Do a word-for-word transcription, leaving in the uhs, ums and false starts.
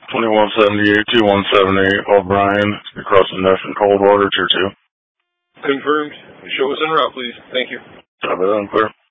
twenty-one seventy-eight, two one seven eight, O'Brien, across the Neff and Coldwater, Tier two. Confirmed. Show us en route, please. Thank you. Copy that, clear.